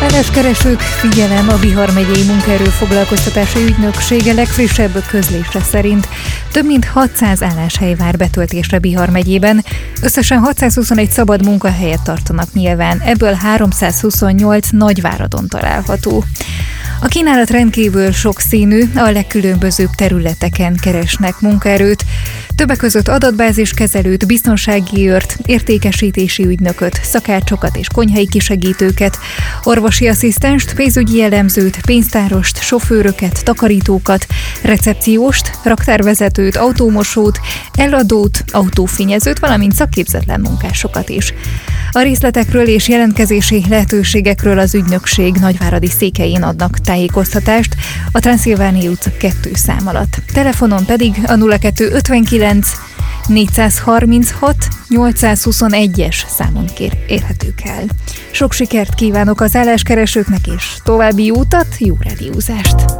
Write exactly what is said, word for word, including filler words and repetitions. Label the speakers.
Speaker 1: Álláskeresők, figyelem, a Bihar megyei munkaerőfoglalkoztatási ügynöksége legfrissebb közlése szerint több mint hatszáz álláshely vár betöltésre Bihar megyében. Összesen hatszázhuszonegy szabad munkahelyet tartanak nyilván, ebből háromszázhuszonnyolc Nagyváradon található. A kínálat rendkívül sokszínű, a legkülönbözőbb területeken keresnek munkaerőt, többek között adatbáziskezelőt, biztonsági őrt, értékesítési ügynököt, szakácsokat és konyhai kisegítőket, orvosi asszisztenst, pénzügyi elemzőt, pénztárost, sofőröket, takarítókat, recepcióst, raktárvezetőt, autómosót, eladót, autófényezőt, valamint szakképzetlen munkásokat is. A részletekről és jelentkezési lehetőségekről az ügynökség nagyváradi székhelyén adnak tájékoztatást a Transzilvániai utca kettő szám alatt. Telefonon pedig a nulla kettő ötvenkilenc négyszázharminchat nyolcszázhuszonegyes számon kér, érhetők el. Sok sikert kívánok az álláskeresőknek és további jó utat, jó rádiózást!